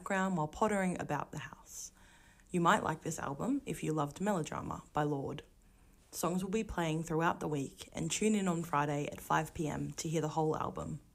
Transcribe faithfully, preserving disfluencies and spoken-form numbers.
background while pottering about the house. You might like this album if you loved Melodrama by Lorde. Songs will be playing throughout the week, and tune in on Friday at five p m to hear the whole album.